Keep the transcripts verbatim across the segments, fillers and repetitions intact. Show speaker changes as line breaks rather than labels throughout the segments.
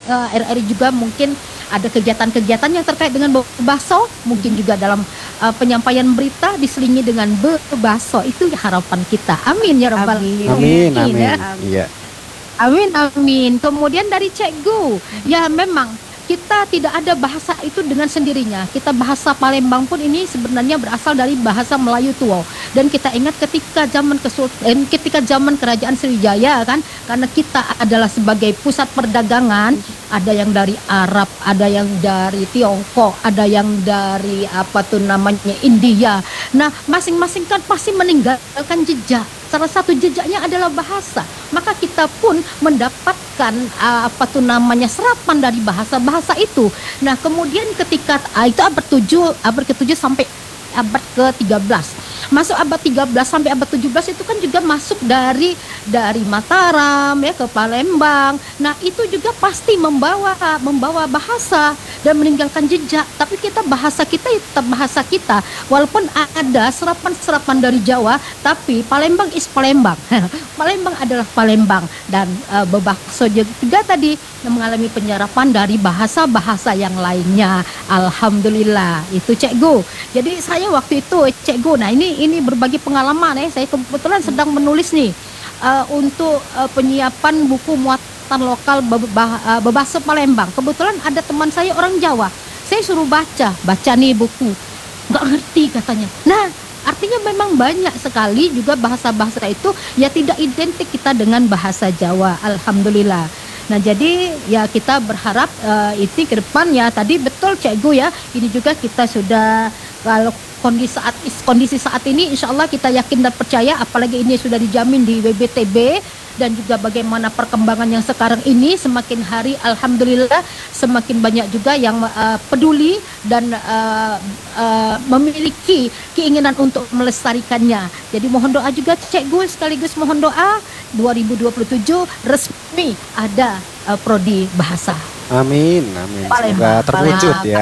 uh, R R I juga mungkin ada kegiatan-kegiatan yang terkait dengan bebaso, mungkin juga dalam uh, penyampaian berita diselingi dengan bebaso. Itu harapan kita. Amin ya rabbal
Amin.
Amin,
alamin,
amin.
ya.
Iya.
Amin, amin. Kemudian dari Cikgu, ya memang kita tidak ada bahasa itu dengan sendirinya. Kita bahasa Palembang pun ini sebenarnya berasal dari bahasa Melayu tua. Dan kita ingat ketika zaman kesultanan, ketika zaman kerajaan Sriwijaya kan, karena kita adalah sebagai pusat perdagangan, ada yang dari Arab, ada yang dari Tiongkok, ada yang dari apa tuh namanya India. Nah, masing-masing kan pasti meninggalkan jejak. Salah satu jejaknya adalah bahasa. Maka kita pun mendapatkan uh, apa tuh namanya serapan dari bahasa-bahasa itu. Nah, kemudian ketika uh, itu abad tujuh, abad ketujuh sampai abad ke tiga belas. Masuk abad tiga belas sampai abad tujuh belas itu kan juga masuk dari dari Mataram ya ke Palembang. Nah, itu juga pasti membawa membawa bahasa dan meninggalkan jejak. Tapi kita bahasa kita tetap bahasa kita. Walaupun ada serapan-serapan dari Jawa, tapi Palembang is Palembang. Palembang adalah Palembang dan uh, berbahasa juga tadi mengalami penyerapan dari bahasa-bahasa yang lainnya. Alhamdulillah. Itu Cikgu. Jadi saya waktu itu Cikgu, nah ini ini berbagi pengalaman ya. Saya kebetulan sedang menulis nih uh, untuk uh, penyiapan buku muatan lokal berbahasa Palembang. Kebetulan ada teman saya orang Jawa. Saya suruh baca, baca nih buku. Nggak ngerti katanya. Nah, artinya memang banyak sekali juga bahasa-bahasa itu ya tidak identik kita dengan bahasa Jawa. Alhamdulillah. Nah, jadi ya kita berharap uh, itu ke depan ya tadi betul Cikgu ya. Ini juga kita sudah kalau kondisi saat kondisi saat ini insya Allah kita yakin dan percaya, apalagi ini sudah dijamin di W B T B dan juga bagaimana perkembangan yang sekarang ini semakin hari alhamdulillah semakin banyak juga yang uh, peduli dan uh, uh, memiliki keinginan untuk melestarikannya. Jadi mohon doa juga Cikgu, sekaligus mohon doa dua ribu dua puluh tujuh resmi ada uh, prodi bahasa.
Amin, amin. Semoga
Palembang,
terwujud ya.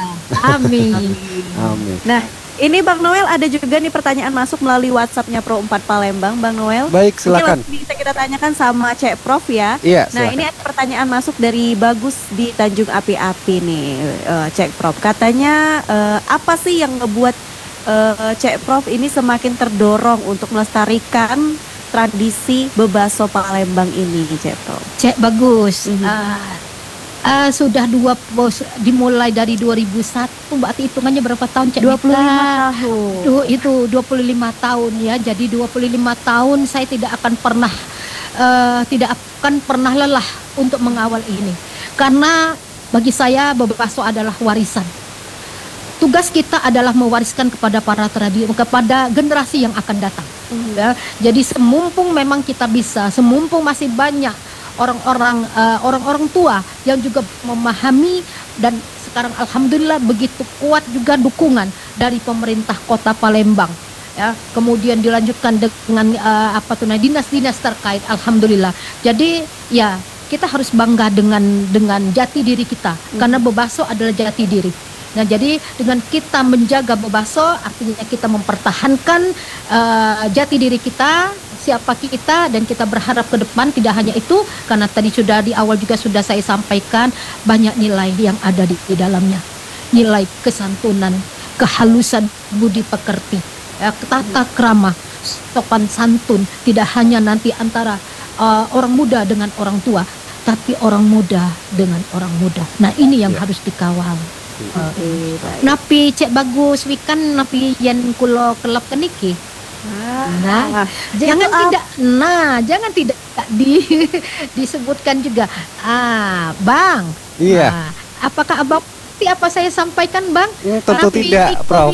Amin.
Amin.
Nah, ini Bang Noel ada juga nih pertanyaan masuk melalui WhatsApp-nya Pro empat Palembang, Bang Noel.
Baik, silakan.
Ini bisa kita tanyakan sama Cek Prof ya.
Iya,
Nah,
silakan.
ini ada pertanyaan masuk dari Bagus di Tanjung Api-Api nih, uh, Cek Prof. Katanya uh, apa sih yang ngebuat uh, Cek Prof ini semakin terdorong untuk melestarikan tradisi bebaso Palembang ini, Cek Prof?
Cek Bagus.
Mhm.
Uh, Uh, sudah dua bos dimulai dari dua ribu satu, berarti hitungannya berapa tahun Cek?
dua puluh lima
Mita?
tahun.
Duh, itu dua puluh lima tahun ya. Jadi dua puluh lima tahun saya tidak akan pernah uh, tidak akan pernah lelah untuk mengawal ini. Karena bagi saya bebaso adalah warisan. Tugas kita adalah mewariskan kepada para tradisi, kepada generasi yang akan datang.
Mhm.
Ya. Jadi semumpung memang kita bisa, semumpung masih banyak orang-orang uh, orang-orang tua yang juga memahami, dan sekarang alhamdulillah begitu kuat juga dukungan dari pemerintah Kota Palembang ya, kemudian dilanjutkan dengan uh, apa tuh nah, dinas-dinas terkait, alhamdulillah. Jadi ya kita harus bangga dengan dengan jati diri kita, hmm. karena bebaso adalah jati diri. Nah, jadi dengan kita menjaga bebaso artinya kita mempertahankan uh, jati diri kita, siapa kita, dan kita berharap ke depan tidak hanya itu, karena tadi sudah di awal juga sudah saya sampaikan banyak nilai yang ada di, di dalamnya. Nilai kesantunan, kehalusan budi pekerti, ya, tata krama, sopan santun, tidak hanya nanti antara uh, orang muda dengan orang tua, tapi orang muda dengan orang muda. Nah, ini yang
Ya.
harus dikawal.
Oke, baik.
Napi Cek Bagus wikan napi yen kulo kelap keniki. Nah,
Ah,
jangan
itu
tidak nah, jangan tidak di disebutkan juga. Ah, Bang.
Iya.
Ah, apakah Abang ngerti apa saya sampaikan, Bang?
Hmm, tentu
Napi
tidak,
Niko
Prof.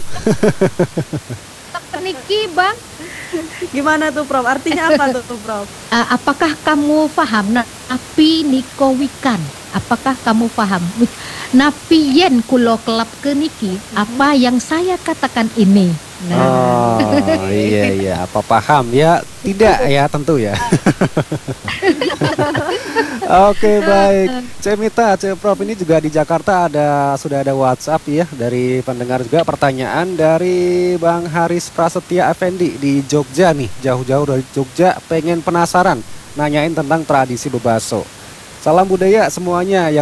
kelap keniki, Bang.
Gimana tuh Prof? Artinya apa tuh Prof?
Ah, apakah kamu paham? Nah, napi Niko wikan. Apakah kamu paham? Napi yen kulo kelap keniki, apa yang saya katakan ini?
Oh iya iya, apa paham ya? Tidak ya, tentu ya. Oke, baik. Cek Mita, Cek Prof, ini juga di Jakarta ada sudah ada WhatsApp ya dari pendengar juga, pertanyaan dari Bang Haris Prasetya Effendi di Jogja nih, jauh-jauh dari Jogja, pengen penasaran nanyain tentang tradisi bebaso. Salam budaya semuanya.